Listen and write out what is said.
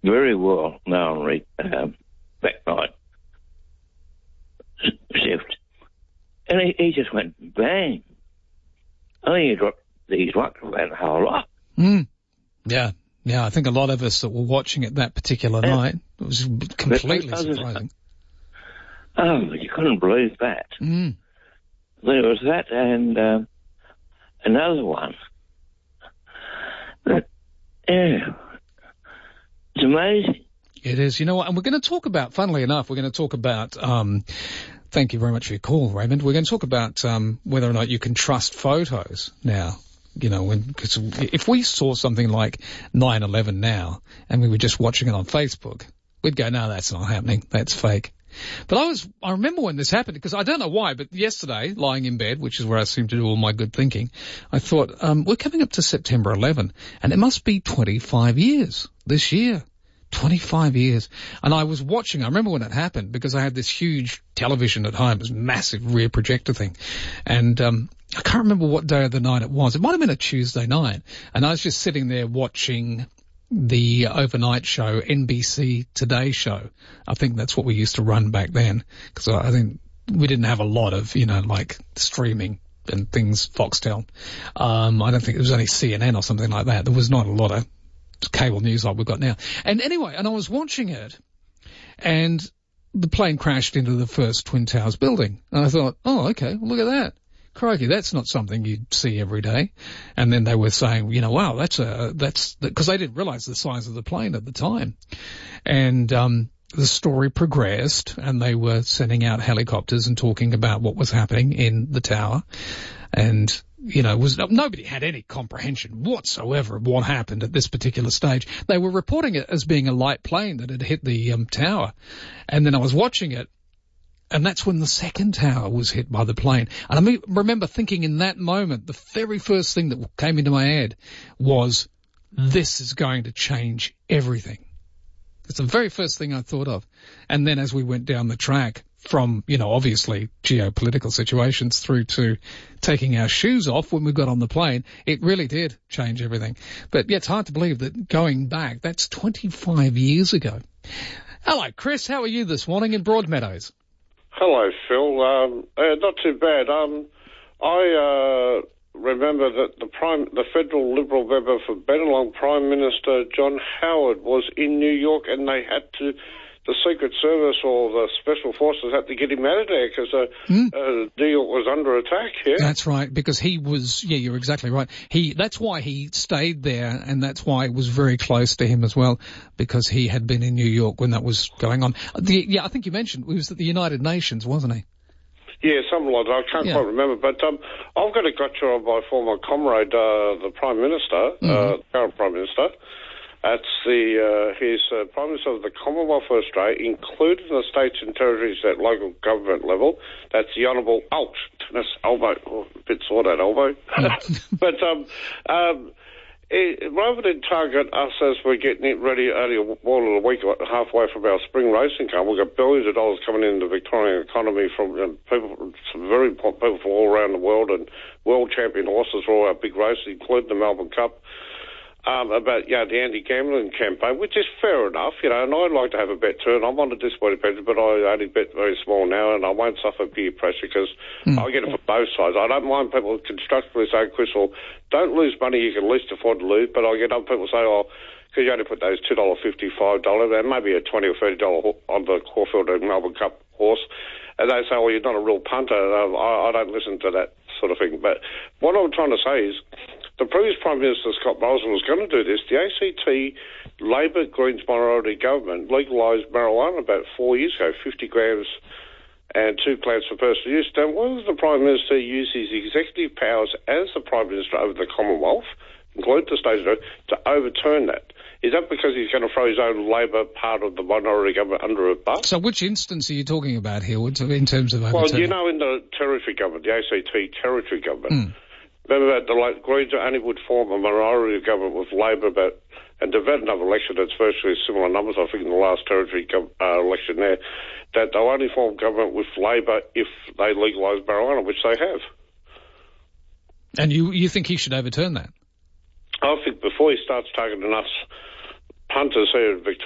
very well known back night shift. And he just went bang. I think he dropped these rocks about a whole lot. Yeah, I think a lot of us that were watching it that particular night, it was completely surprising. Oh, you couldn't believe that. There was that and another one. But, yeah, it's amazing. It is. You know what? And we're going to talk about, funnily enough, we're going to talk about, thank you very much for your call, Raymond. We're going to talk about whether or not you can trust photos now. You know, because if we saw something like 9/11 now and we were just watching it on Facebook, we'd go, no, that's not happening. That's fake. But I remember when this happened, because I don't know why, but yesterday, lying in bed, which is where I seem to do all my good thinking, I thought, we're coming up to September 11, and it must be 25 years this year. 25 years. And I was watching, I remember when it happened, because I had this huge television at home, this massive rear projector thing. And I can't remember what day of the night it was. It might have been a Tuesday night. And I was just sitting there watching the overnight show, NBC Today show. I think that's what we used to run back then, because I think we didn't have a lot of, like streaming and things, Foxtel. I don't think it was only CNN or something like that. There was not a lot of cable news like we've got now. And anyway, and I was watching it, and the plane crashed into the first Twin Towers building. And I thought, oh, okay, well, look at that. Crikey, that's not something you'd see every day. And then they were saying, wow, that's, because they didn't realize the size of the plane at the time. And, the story progressed, and they were sending out helicopters and talking about what was happening in the tower. And, nobody had any comprehension whatsoever of what happened at this particular stage. They were reporting it as being a light plane that had hit the tower. And then I was watching it, and that's when the second tower was hit by the plane. And I remember thinking in that moment, the very first thing that came into my head was, this is going to change everything. It's the very first thing I thought of. And then as we went down the track from, obviously geopolitical situations through to taking our shoes off when we got on the plane, it really did change everything. But yeah, it's hard to believe that going back, that's 25 years ago. Hello, Chris. How are you this morning in Broadmeadows? Hello, Phil. Not too bad. I remember that the federal Liberal member for Bennelong, Prime Minister John Howard, was in New York, and the Secret Service or the Special Forces had to get him out of there because New York was under attack. Yeah, that's right. Because he was. Yeah, you're exactly right. That's why he stayed there, and that's why it was very close to him as well, because he had been in New York when that was going on. I think you mentioned he was at the United Nations, wasn't he? Yeah, something like that. I can't quite remember. But I've got a gotcha on my former comrade, the Prime Minister, current Prime Minister. That's he's Prime Minister of the Commonwealth of Australia, including the states and territories at local government level. That's the Honourable Tennis Elbow, a bit sore that elbow. But rather than target us as we're getting it ready only more than a week, halfway from our spring racing car, we've got billions of dollars coming into the Victorian economy from people, some very important people from all around the world, and world champion horses for all our big races, including the Melbourne Cup. About the anti-gambling campaign, which is fair enough, and I'd like to have a bet too, and I'm on a disability pension, but I only bet very small now, and I won't suffer peer pressure because I get it from both sides. I don't mind people constructively saying, Chris, well, don't lose money you can least afford to lose, but I get other people say, because you only put those $2.50, $5, and maybe a $20 or $30 on the Caulfield and Melbourne Cup horse, and they say, well, you're not a real punter. I don't listen to that sort of thing. But what I'm trying to say is, the previous Prime Minister, Scott Morrison, was going to do this. The ACT Labor Greens minority government legalised marijuana about 4 years ago, 50 grams and 2 plants for personal use. Then why does the Prime Minister use his executive powers as the Prime Minister over the Commonwealth, including the states, to overturn that? Is that because he's going to throw his own Labor part of the minority government under a bus? So which instance are you talking about here in terms of overturning? Well, in the territory government, the ACT territory government, remember that the Greens only would form a minority government with Labor, and they've had another election that's virtually similar numbers, I think, in the last territory election there, that they'll only form government with Labor if they legalise marijuana, which they have. And you think he should overturn that? I think before he starts targeting us punters here in Victoria,